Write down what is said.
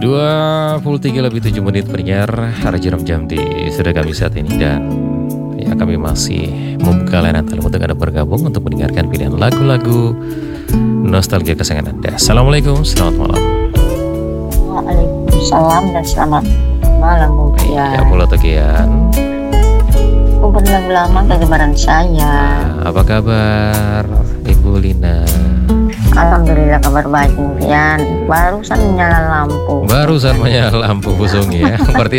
23:07 pendengar Hari Jeram Jam di sudah kami saat ini. Dan ya, kami masih membuka layanan telepon untuk Anda bergabung untuk mendengarkan pilihan lagu-lagu nostalgia kesayangan Anda. Assalamualaikum, selamat malam. Waalaikumsalam dan selamat malam Bu Ya, Gian. Pulau Tokian. Lagu lama kegemaran saya. Apa kabar Ibu Lina? Alhamdulillah kabar baik Bu Gian. Barusan menyala lampu. Barusan menyala lampu busung ya. Berarti